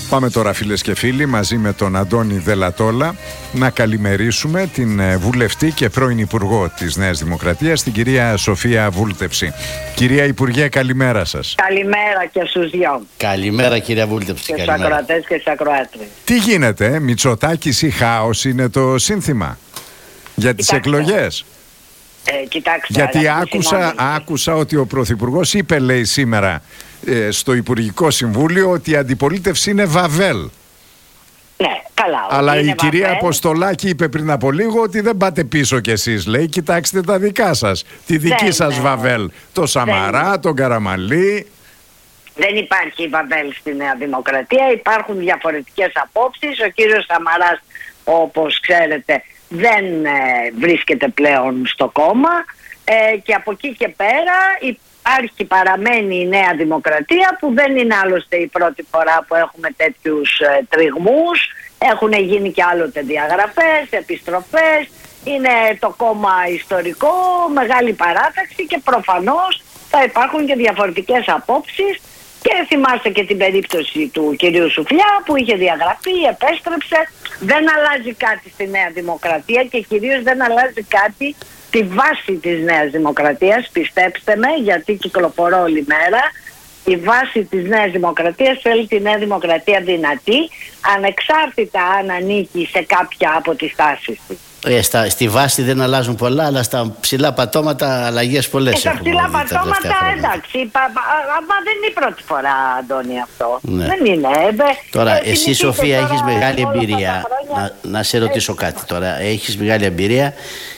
Πάμε τώρα, φίλες και φίλοι, μαζί με τον Αντώνη Δελατόλα να καλημερίσουμε την βουλευτή και πρώην Υπουργό της Νέας Δημοκρατίας, την κυρία Σοφία Βούλτεψη. Κυρία Υπουργέ, καλημέρα σας. Καλημέρα και στους δυο. Καλημέρα, κυρία Βούλτεψη. Και στους ακροατές και στις ακροάτρες. Τι γίνεται, Μητσοτάκης ή χάος είναι το σύνθημα για τις εκλογές? Κοιτάξτε, γιατί άκουσα ότι ο Πρωθυπουργός είπε, λέει, σήμερα στο Υπουργικό Συμβούλιο ότι η αντιπολίτευση είναι βαβέλ. Ναι, καλά. Αλλά η βαβέλ. κυρία Αποστολάκη είπε πριν από λίγο ότι δεν πάτε πίσω κι εσείς, λέει, κοιτάξτε τα δικά σας, τη δική σας βαβέλ, το Σαμαρά, τον Καραμανλή. Δεν υπάρχει βαβέλ στη Νέα Δημοκρατία, υπάρχουν διαφορετικές απόψεις. Ο κύριος Σαμαράς, όπως ξέρετε, δεν βρίσκεται πλέον στο κόμμα και από εκεί και πέρα παραμένει η Νέα Δημοκρατία, που δεν είναι άλλωστε η πρώτη φορά που έχουμε τέτοιους τριγμούς. Έχουν γίνει και άλλοτε διαγραφές, επιστροφές. Είναι το κόμμα ιστορικό, μεγάλη παράταξη και προφανώς θα υπάρχουν και διαφορετικές απόψεις. Και θυμάστε και την περίπτωση του κυρίου Σουφλιά που είχε διαγραφεί, επέστρεψε. Δεν αλλάζει κάτι στη Νέα Δημοκρατία και κυρίως δεν αλλάζει κάτι τη βάση της Νέας Δημοκρατίας, πιστέψτε με, γιατί κυκλοφορώ όλη μέρα. Η βάση της Νέας Δημοκρατίας θέλει τη Νέα Δημοκρατία δυνατή, ανεξάρτητα αν ανήκει σε κάποια από τις τάσεις της. Στη βάση δεν αλλάζουν πολλά, αλλά στα ψηλά πατώματα αλλαγές πολλές έχουν. Στα ψηλά πατώματα, εντάξει, μα δεν είναι η πρώτη φορά, Αντώνη, αυτό. Ναι. Δεν είναι. Τώρα, εσύ, Σοφία, έχεις μεγάλη εμπειρία. Να σε ρωτήσω κάτι τώρα. Έχεις μεγάλη εμπειρία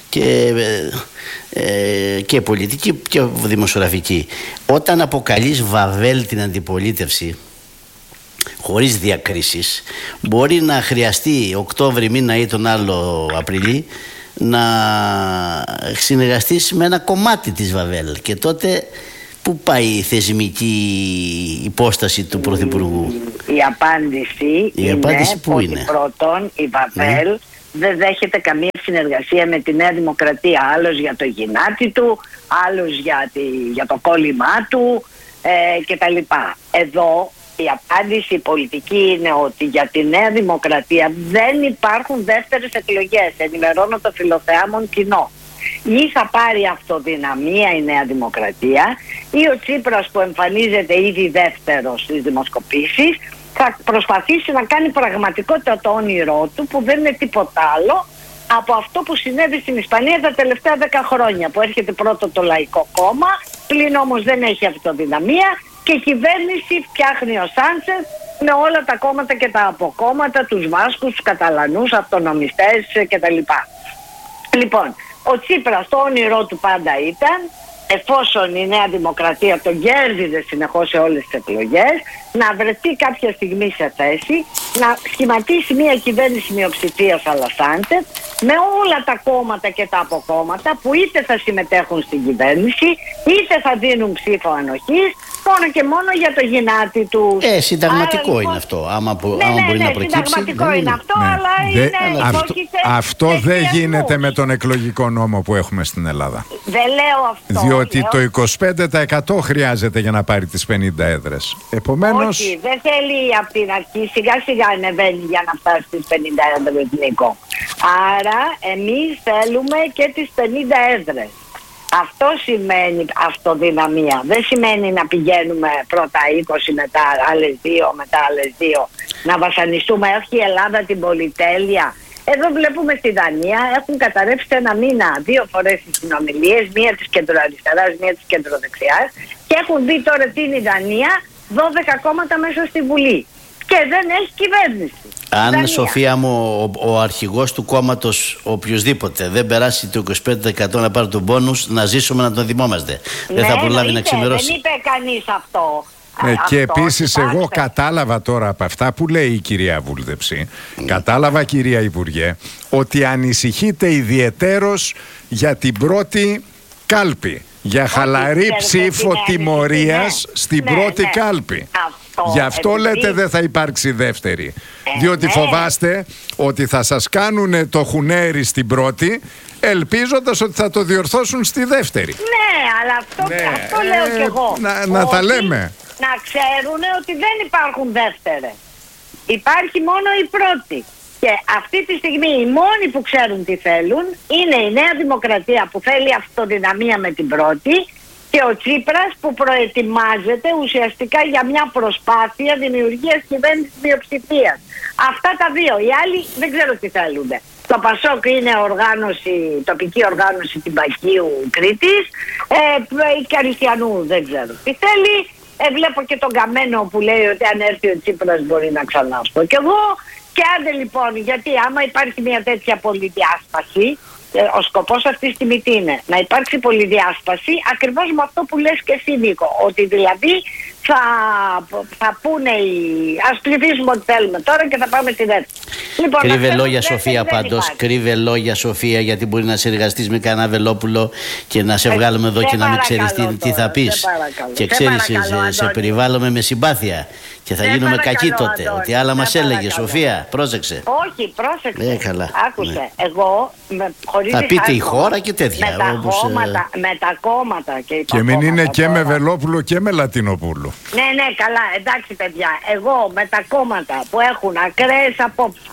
και πολιτική και δημοσιογραφική. Όταν αποκαλείς βαβέλ την αντιπολίτευση χωρίς διακρίσεις, μπορεί να χρειαστεί Οκτώβρη μήνα ή τον άλλο Απριλή να συνεργαστείς με ένα κομμάτι της βαβέλ, και τότε πού πάει η θεσμική υπόσταση του Πρωθυπουργού? Η απάντηση πού είναι? Πρώτον, η βαβέλ δεν δέχεται καμία συνεργασία με τη Νέα Δημοκρατία. Άλλος για το γυνάτι του, άλλος για το κόλλημά του κτλ. Εδώ η απάντηση πολιτική είναι ότι για τη Νέα Δημοκρατία δεν υπάρχουν δεύτερες εκλογές. Ενημερώνω το φιλοθεάμον κοινό. Ή θα πάρει αυτοδυναμία η Νέα Δημοκρατία, ή ο Τσίπρας, που εμφανίζεται ήδη δεύτερος στις δημοσκοπήσεις, θα προσπαθήσει να κάνει πραγματικότητα το όνειρό του, που δεν είναι τίποτα άλλο από αυτό που συνέβη στην Ισπανία τα τελευταία 10 χρόνια, που έρχεται πρώτο το Λαϊκό Κόμμα, πλην όμως δεν έχει αυτοδυναμία και κυβέρνηση φτιάχνει ο Σάντσες με όλα τα κόμματα και τα αποκόμματα, τους Βάσκους, τους Καταλανούς, αυτονομιστές κτλ. Λοιπόν, ο Τσίπρας το όνειρό του πάντα ήταν, εφόσον η Νέα Δημοκρατία τον κέρδιζε συνεχώς σε όλες τις εκλογές, να βρεθεί κάποια στιγμή σε θέση να σχηματίσει μια κυβέρνηση μειοψηφίας αλλά Σάντσες, με όλα τα κόμματα και τα αποκόμματα που είτε θα συμμετέχουν στην κυβέρνηση, είτε θα δίνουν ψήφο ανοχής, μόνο και μόνο για το γυνάτι του. Συνταγματικό είναι αυτό. Άμα μπορεί να προκύψει. Συνταγματικό είναι αυτό, αλλά αυτό δεν γίνεται με τον εκλογικό νόμο που έχουμε στην Ελλάδα. Δεν λέω αυτό. Διότι το 25% χρειάζεται για να πάρει τις 50 έδρες. Επομένως... Όχι, δεν θέλει από την αρχή, σιγά σιγά ανεβαίνει για να φτάσει στις 50 έδρες, Νίκο. Άρα εμείς θέλουμε και τις 50 έδρες. Αυτό σημαίνει αυτοδυναμία. Δεν σημαίνει να πηγαίνουμε πρώτα 20, μετά άλλες 2, μετά άλλες 2, να βασανιστούμε. Έχει η Ελλάδα την πολυτέλεια? Εδώ βλέπουμε στη Δανία έχουν καταρρεύσει ένα μήνα 2 φορές τις συνομιλίες, μία της κεντροαριστεράς, μία της κεντροδεξιάς, και έχουν δει τώρα τι είναι η Δανία, 12 κόμματα μέσα στη Βουλή. Και δεν έχει κυβέρνηση. Αν, Σοφία μου, ο αρχηγός του κόμματος, οποιοδήποτε, δεν περάσει το 25% να πάρει τον πόνους, να ζήσουμε να τον θυμόμαστε. Δεν θα προλάβει να ξημερώσει. Δεν είπε κανείς αυτό. Και επίσης εγώ κατάλαβα τώρα από αυτά που λέει η κυρία Βούλτεψη, κατάλαβα, κυρία Υπουργέ, ότι ανησυχείτε ιδιαιτέρως για την πρώτη κάλπη, για χαλαρή ψήφο τιμωρίας στην πρώτη κάλπη. Γι' αυτό λέτε δεν θα υπάρξει δεύτερη. Διότι φοβάστε ότι θα σας κάνουν το χουνέρι στην πρώτη, ελπίζοντας ότι θα το διορθώσουν στη δεύτερη. Ναι, αλλά αυτό λέω κι εγώ. Να τα λέμε. Να ξέρουν ότι δεν υπάρχουν δεύτερες. Υπάρχει μόνο η πρώτη. Και αυτή τη στιγμή οι μόνοι που ξέρουν τι θέλουν είναι η Νέα Δημοκρατία που θέλει αυτοδυναμία με την πρώτη και ο Τσίπρας που προετοιμάζεται ουσιαστικά για μια προσπάθεια δημιουργίας κυβέρνησης μειοψηφίας. Αυτά τα δύο. Οι άλλοι δεν ξέρω τι θέλουν. Το Πασόκ είναι τοπική οργάνωση Τυμπακίου Κρήτης. Η Καριστιανού δεν ξέρω τι θέλει. Βλέπω και τον Καμένο που λέει ότι αν έρθει ο Τσίπρας μπορεί να ξανάρθω κι εγώ. Και άντε λοιπόν, γιατί άμα υπάρχει μια τέτοια πολυδιάσπαση, ο σκοπός αυτή τη στιγμή τι είναι? Να υπάρξει πολυδιάσπαση ακριβώς με αυτό που λες και εσύ, Νίκο. Ότι δηλαδή θα πούνε ας ψηφίσουμε ό,τι θέλουμε τώρα και θα πάμε στη δεύτερη. Λοιπόν, κρύβε λόγια Σοφία πάντως, κρύβε λόγια Σοφία, γιατί μπορεί να συνεργαστείς με κανένα Βελόπουλο και να σε βγάλουμε εδώ και να μην ξέρεις τι θα πεις. Και ξέρεις, σε περιβάλλουμε με συμπάθεια και θα γίνουμε κακοί τότε. Ότι άλλα μας έλεγε, Σοφία, πρόσεξε. Όχι, πρόσεξε. Καλά. Άκουσε, Ναι. Εγώ θα πείτε η χώρα και τέτοια. Με τα κόμματα και μην είναι και με Βελόπουλο και με Λατινοπούλου. Ναι, καλά, εντάξει παιδιά. Εγώ με τα κόμματα που έχουν ακραίες απόψεις,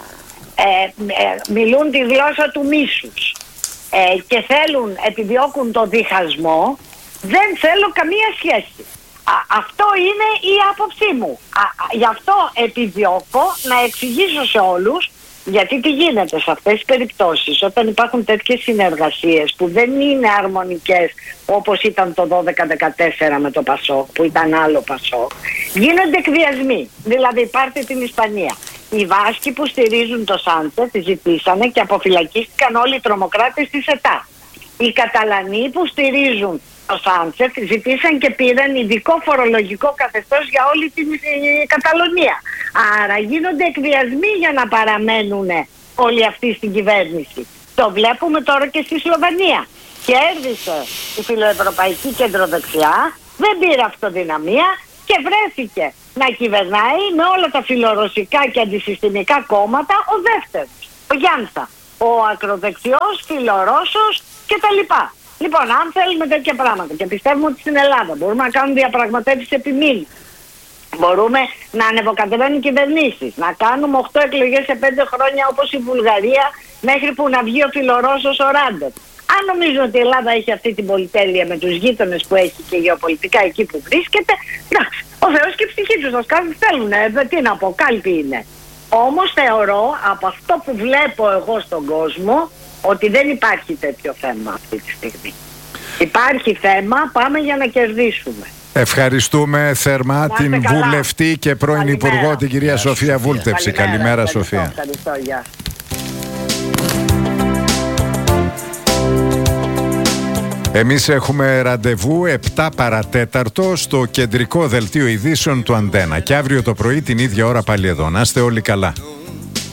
μιλούν τη γλώσσα του μίσους και επιδιώκουν το διχασμό, δεν θέλω καμία σχέση. Αυτό είναι η άποψή μου. Γι' αυτό επιδιώκω να εξηγήσω σε όλους γιατί τι γίνεται σε αυτές τις περιπτώσεις όταν υπάρχουν τέτοιες συνεργασίες που δεν είναι αρμονικές όπως ήταν το 12-14 με το Πασόκ που ήταν άλλο Πασόκ, γίνονται εκβιασμοί. Δηλαδή πάρτε την Ισπανία. Οι Βάσκοι που στηρίζουν το Σάντσεφ ζητήσανε και αποφυλακίστηκαν όλοι οι τρομοκράτες της ΕΤΑ. Οι Καταλανοί που στηρίζουν το Σάντσεφ ζητήσαν και πήραν ειδικό φορολογικό καθεστώς για όλη την Καταλωνία. Άρα γίνονται εκβιασμοί για να παραμένουν όλοι αυτοί στην κυβέρνηση. Το βλέπουμε τώρα και στη Σλοβενία. Κέρδισε η φιλοευρωπαϊκή κεντροδεξιά, δεν πήρε αυτοδυναμία και βρέθηκε να κυβερνάει με όλα τα φιλορωσικά και αντισυστημικά κόμματα ο δεύτερος, ο Γιάννσα, ο ακροδεξιός, φιλορώσος κτλ. Λοιπόν, αν θέλουμε τέτοια πράγματα και πιστεύουμε ότι στην Ελλάδα μπορούμε να κάνουμε διαπραγματεύσεις επί μήνες, μπορούμε να ανεβοκατεβαίνουν κυβερνήσεις, να κάνουμε 8 εκλογές σε 5 χρόνια όπως η Βουλγαρία μέχρι που να βγει ο φιλορώσος ο Ράντεβ. Αν νομίζουν ότι η Ελλάδα έχει αυτή την πολυτέλεια με τους γείτονες που έχει και γεωπολιτικά εκεί που βρίσκεται, εντάξει, ο Θεός και η ψυχή τους θα κάνουν, θέλουν, τι να πω, κάλπη είναι. Όμως θεωρώ από αυτό που βλέπω εγώ στον κόσμο ότι δεν υπάρχει τέτοιο θέμα αυτή τη στιγμή. Υπάρχει θέμα, πάμε για να κερδίσουμε. Ευχαριστούμε θερμά την βουλευτή και πρώην Υπουργό, την κυρία Σοφία Βούλτεψη. Καλημέρα, Σοφία. Ευχαριστώ, γεια. Εμείς έχουμε ραντεβού 7 παρατέταρτο στο κεντρικό δελτίο ειδήσεων του Αντένα και αύριο το πρωί την ίδια ώρα πάλι εδώ. Να είστε όλοι καλά.